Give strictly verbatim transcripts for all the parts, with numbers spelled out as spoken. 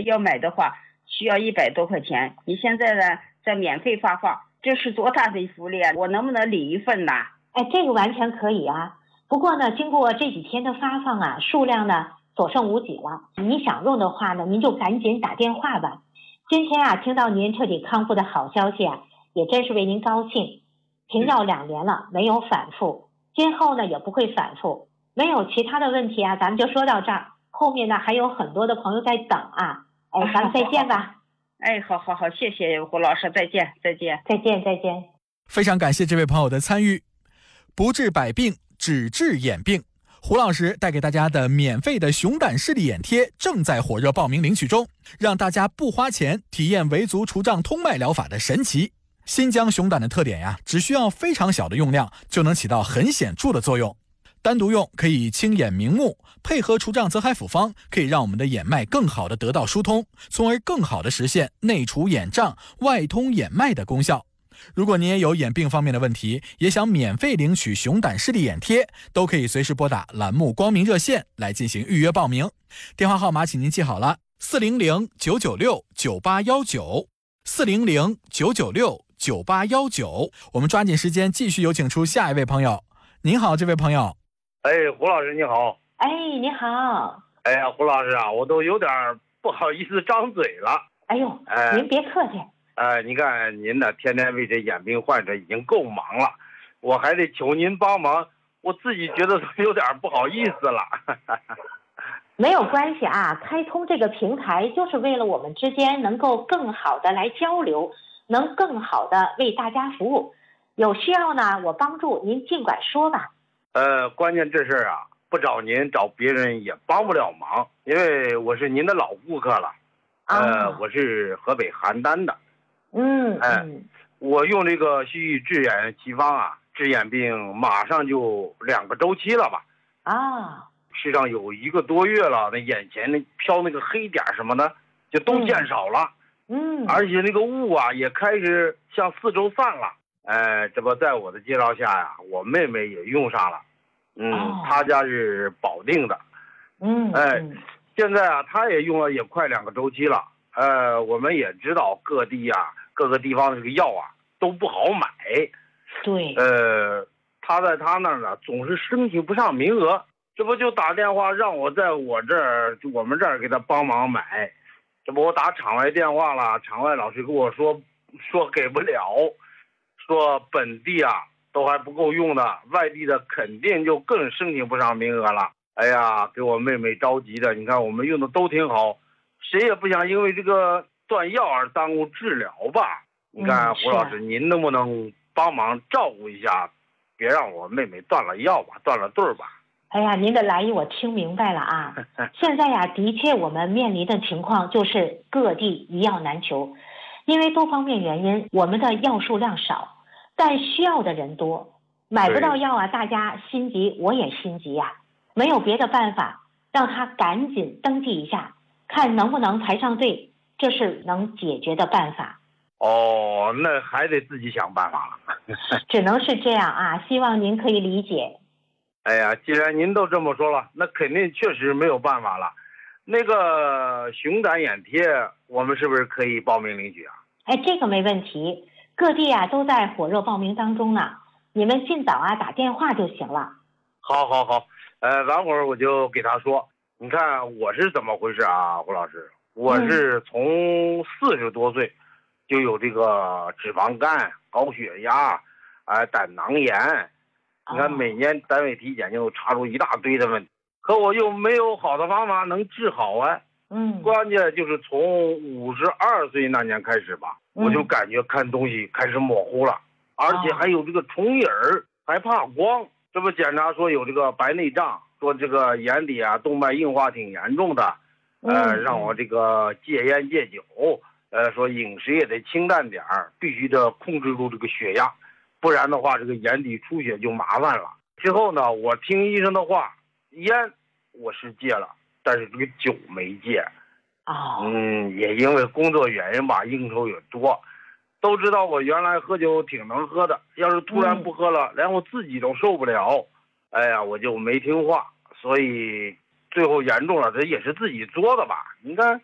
要买的话需要一百多块钱，你现在呢在免费发放，这是多大的福利啊！我能不能领一份呢？ 哎，这个完全可以啊。不过呢，经过这几天的发放啊，数量呢所剩无几了。你想用的话呢，您就赶紧打电话吧。今天啊，听到您彻底康复的好消息啊，也真是为您高兴。停药两年了，没有反复，今后呢也不会反复。没有其他的问题啊，咱们就说到这儿。后面呢还有很多的朋友在等啊。哎，咱们再见吧。 哎，好好好，谢谢胡老师，再见再见再见再见。 非常感谢这位朋友的参与。不治百病，只治眼病。胡老师带给大家的免费的熊胆视力眼贴正在火热报名领取中，让大家不花钱体验维族除障通脉疗法的神奇。新疆熊胆的特点呀，只需要非常小的用量就能起到很显著的作用。单独用可以清眼明目，配合除障泽海复方，可以让我们的眼脉更好的得到疏通，从而更好的实现内除眼障、外通眼脉的功效。如果您也有眼病方面的问题，也想免费领取熊胆视力眼贴，都可以随时拨打栏目光明热线来进行预约报名。电话号码请您记好了：四零零九九六九八幺九，四零零九九六九八幺九。我们抓紧时间继续有请出下一位朋友。您好，这位朋友。 哎，胡老师你好。 哎，你好。 哎呀，胡老师啊，我都有点不好意思张嘴了。 哎呦，哎、您别客气。 呃，你看您呢，天天为这眼病患者已经够忙了，我还得求您帮忙，我自己觉得有点不好意思了。 没有关系啊，开通这个平台就是为了我们之间能够更好的来交流，能更好的为大家服务。有需要呢，我帮助您尽管说吧。 呃，关键这事儿啊，不找您找别人也帮不了忙，因为我是您的老顾客了。呃，啊、我是河北邯郸的。 嗯， 哎，我用这个西域治眼奇方啊，治眼病马上就两个周期了吧？ 啊， 实际上有一个多月了，那眼前那飘那个黑点什么的，就都见少了。 嗯， 而且那个雾啊，也开始向四周散了。哎，这不在我的介绍下呀、啊，我妹妹也用上了。嗯，哦、她家是保定的。 嗯， 哎，现在啊，她也用了也快两个周期了。呃，我们也知道各地啊。各个地方的这个药啊都不好买， 对， 呃，他在他那儿呢总是申请不上名额，这不就打电话让我在我这儿，就我们这儿给他帮忙买，这不我打场外电话了，场外老师跟我说说给不了，说本地啊都还不够用的，外地的肯定就更申请不上名额了。哎呀，给我妹妹着急的，你看我们用的都挺好，谁也不想因为这个断药而耽误治疗吧？你看、嗯、胡老师，您能不能帮忙照顾一下，别让我妹妹断了药吧，断了队儿吧？ 哎呀，您的来意我听明白了啊。现在呀，的确我们面临的情况就是各地一药难求，因为多方面原因，我们的药数量少，但需要的人多，买不到药啊，大家心急，我也心急呀、啊。没有别的办法，让他赶紧登记一下，看能不能排上队。这是能解决的办法。 哦，那还得自己想办法了。 只能是这样啊，希望您可以理解。 哎呀，既然您都这么说了，那肯定确实没有办法了。那个熊胆眼贴，我们是不是可以报名领取啊？ 哎，这个没问题，各地啊都在火热报名当中呢，你们尽早啊打电话就行了。 好好好，呃，晚会儿我就给他说。你看我是怎么回事啊，胡老师？我是从四十多岁就有这个脂肪肝、高血压、呃胆囊炎，你看每年单位体检就查出一大堆的问题，可我又没有好的方法能治好啊。 嗯， 关键就是从五十二岁那年开始吧，我就感觉看东西开始模糊了，而且还有这个重影儿，还怕光。这不检查说有这个白内障，说这个眼底啊动脉硬化挺严重的。呃，让我这个戒烟戒酒，呃，说饮食也得清淡点儿，必须得控制住这个血压，不然的话，这个眼底出血就麻烦了。之后呢，我听医生的话，烟我是戒了，但是这个酒没戒。 啊、哦， 嗯，也因为工作原因吧，应酬也多，都知道我原来喝酒挺能喝的，要是突然不喝了，嗯、连我自己都受不了。哎呀，我就没听话，所以。最后严重了，这也是自己作的吧？你看，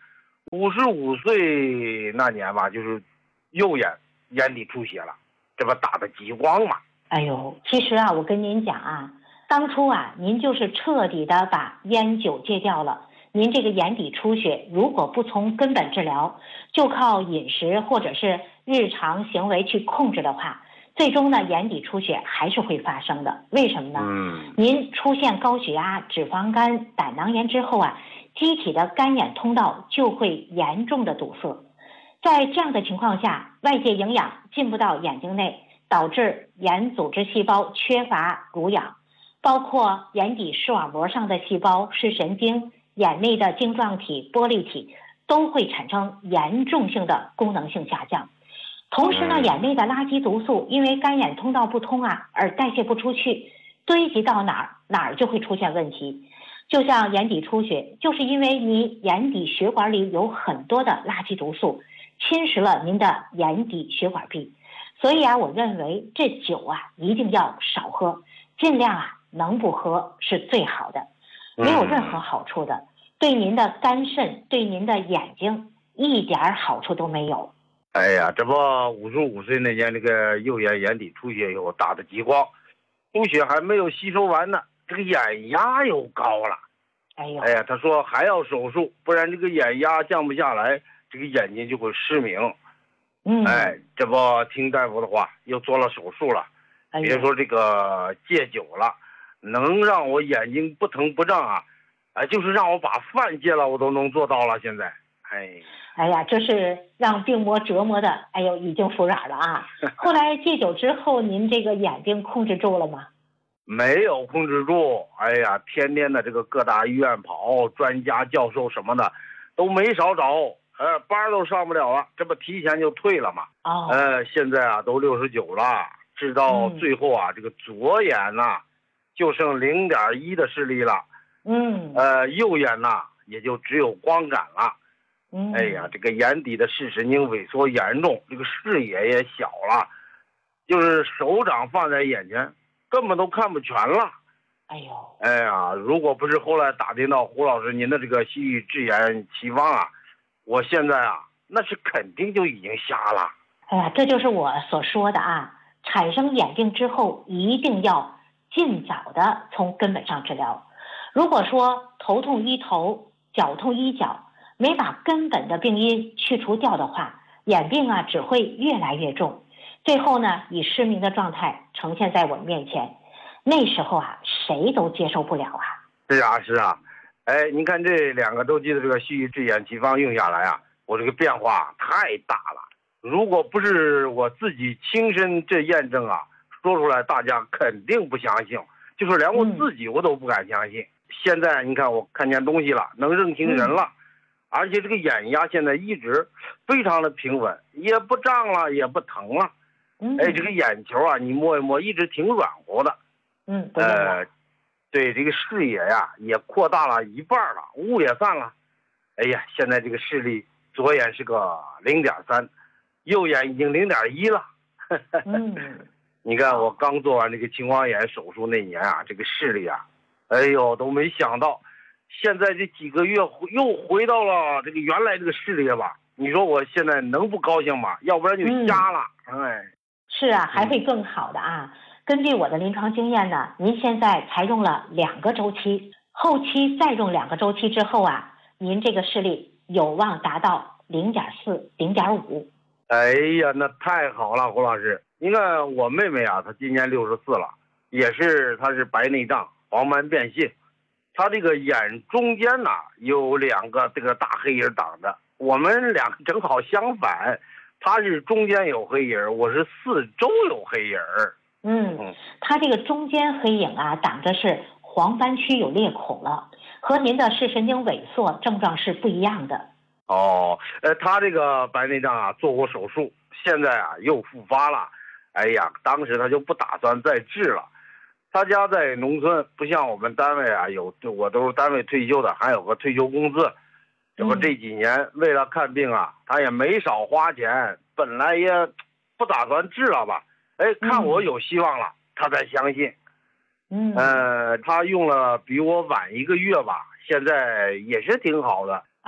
五十五岁那年吧，就是右眼眼底出血了，这不打的激光嘛。 哎呦，其实啊，我跟您讲啊，当初啊，您就是彻底的把烟酒戒掉了。您这个眼底出血，如果不从根本治疗，就靠饮食或者是日常行为去控制的话，最终呢，眼底出血还是会发生的。为什么呢？ 嗯， 您出现高血压、脂肪肝、胆囊炎之后啊，机体的干眼通道就会严重的堵塞。在这样的情况下，外界营养进不到眼睛内，导致眼组织细胞缺乏濡养，包括眼底视网膜上的细胞、视神经、眼内的晶状体、玻璃体都会产生严重性的功能性下降。同时呢，眼内的垃圾毒素因为干眼通道不通啊，而代谢不出去，堆积到哪儿哪儿就会出现问题。就像眼底出血，就是因为你眼底血管里有很多的垃圾毒素，侵蚀了您的眼底血管壁。所以啊，我认为这酒啊一定要少喝，尽量啊能不喝是最好的，没有任何好处的，对您的肝肾、对您的眼睛一点好处都没有。 哎呀，这不五十五岁那年，这个右眼眼底出血以后打的激光，出血还没有吸收完呢，这个眼压又高了。 哎呦， 哎呀，他说还要手术，不然这个眼压降不下来，这个眼睛就会失明。 嗯， 哎，这不听大夫的话，又做了手术了。 哎呦， 别说这个戒酒了，能让我眼睛不疼不胀啊，哎，就是让我把饭戒了，我都能做到了。现在，哎， 哎呀，这是让病魔折磨的，哎呦，已经服软了啊！后来戒酒之后，您这个眼睛控制住了吗？ 没有控制住，哎呀，天天的这个各大医院跑，专家教授什么的都没少找，呃，班都上不了了，这不提前就退了嘛。 哦， 呃，现在啊都六十九了，直到最后啊，嗯、这个左眼呐、啊、就剩零点一的视力了， 嗯， 呃，右眼呐、啊、也就只有光感了。 嗯， 哎呀，这个眼底的视神经萎缩严重，这个视野也小了，就是手掌放在眼前，根本都看不全了。 哎呦， 哎呀，如果不是后来打听到胡老师您的这个西域智眼奇方啊，我现在啊那是肯定就已经瞎了。 哎呀，这就是我所说的啊，产生眼病之后一定要尽早的从根本上治疗。如果说头痛医头，脚痛医脚，没把根本的病因去除掉的话，眼病啊只会越来越重，最后呢以失明的状态呈现在我们面前，那时候啊谁都接受不了啊。 是啊是啊，哎，您看这两个周期的这个西域智眼奇方用下来啊，我这个变化太大了。如果不是我自己亲身这验证啊，说出来大家肯定不相信，就是连我自己我都不敢相信。嗯、现在你看我看见东西了，能认清人了。嗯，而且这个眼压现在一直非常的平稳，也不胀了，也不疼了。嗯，哎，这个眼球啊，你摸一摸，一直挺软和的。 嗯， 呃，对，这个视野呀也扩大了一半了，雾也散了。哎呀，现在这个视力，左眼是个零点三，右眼已经零点一了。嗯，你看我刚做完这个青光眼手术那年啊，这个视力啊，哎呦都没想到。现在这几个月又回到了这个原来这个视力吧？你说我现在能不高兴吗？要不然就瞎了。嗯、哎， 是啊，还会更好的啊。根据我的临床经验呢，您现在才用了两个周期，后期再用两个周期之后啊，您这个视力有望达到零点四、零点五。 哎呀，那太好了，胡老师。您看我妹妹啊，她今年六十四了，也是她是白内障、黄斑变性。他这个眼中间呐、啊、有两个这个大黑影挡着，我们两个正好相反，他是中间有黑影，我是四周有黑影。 嗯，嗯他这个中间黑影啊挡着是黄斑区有裂孔了，和您的视神经萎缩症状是不一样的。 哦，呃，他这个白内障啊做过手术，现在啊又复发了。哎呀，当时他就不打算再治了。他家在农村，不像我们单位啊，有我都是单位退休的，还有个退休工资。这不这几年为了看病啊，他也没少花钱，本来也不打算治了吧。哎，看我有希望了，嗯、他才相信。 嗯， 呃，他用了比我晚一个月吧，现在也是挺好的。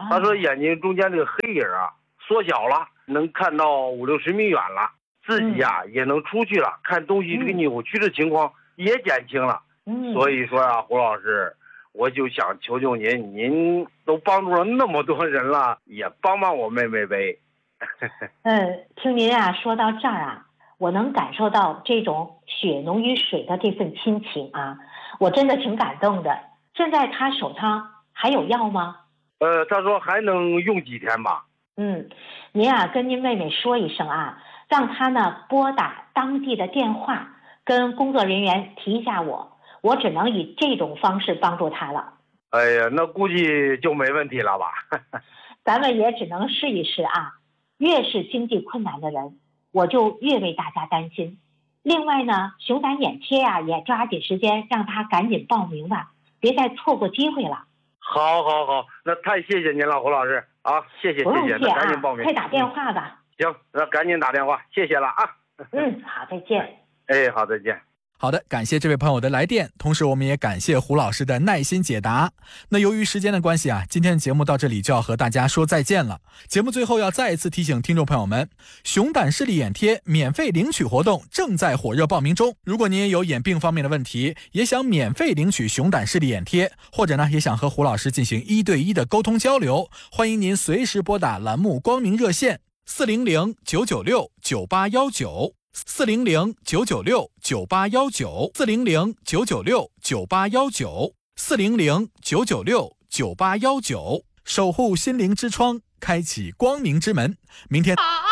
他说眼睛中间这个黑影啊缩小了，能看到五六十米远了，自己啊、嗯、也能出去了，看东西这个扭曲的情况也减轻了。嗯，所以说啊，胡老师，我就想求求您，您都帮助了那么多人了，也帮帮我妹妹呗。 嗯，听您啊说到这儿啊，我能感受到这种血浓于水的这份亲情啊，我真的挺感动的。现在他手上还有药吗？ 呃，他说还能用几天吧。 嗯，您啊跟您妹妹说一声啊，让她呢拨打当地的电话，跟工作人员提一下我，我只能以这种方式帮助她了。 哎呀，那估计就没问题了吧？ 咱们也只能试一试啊。越是经济困难的人，我就越为大家担心。另外呢，熊胆眼贴啊，也抓紧时间让他赶紧报名吧，别再错过机会了。 好，好，好，那太谢谢您了，胡老师啊，谢谢， 不用谢啊， 那赶紧报名， 快打电话吧。 嗯、行，那赶紧打电话，谢谢了啊。 嗯，好，再见。 哎，好，再见。 好的，感谢这位朋友的来电，同时我们也感谢胡老师的耐心解答。那由于时间的关系啊，今天的节目到这里就要和大家说再见了。节目最后要再一次提醒听众朋友们，熊胆视力眼贴免费领取活动正在火热报名中。如果您也有眼病方面的问题，也想免费领取熊胆视力眼贴，或者呢也想和胡老师进行一对一的沟通交流，欢迎您随时拨打栏目光明热线四零零九九六九八一九。四零零九九六九八一九，四零零九九六九八一九，四零零九九六九八一九，守护心灵之窗，开启光明之门。明天。